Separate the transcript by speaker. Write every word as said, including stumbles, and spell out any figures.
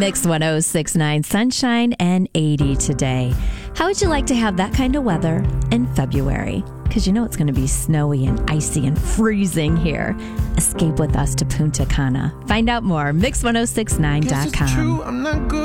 Speaker 1: Mix one oh six point nine, sunshine and eighty today. How would you like to have that kind of weather in February? Because you know it's going to be snowy and icy and freezing here. Escape with us to Punta Cana. Find out more, mix one oh six nine dot com.
Speaker 2: Guess it's true, I'm not good.